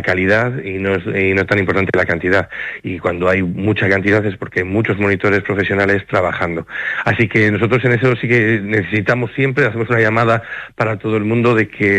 calidad y no es tan importante la cantidad. Y cuando hay mucha cantidad es porque hay muchos monitores profesionales trabajando. Así que nosotros en eso sí que necesitamos siempre, hacemos una llamada para todo el mundo de que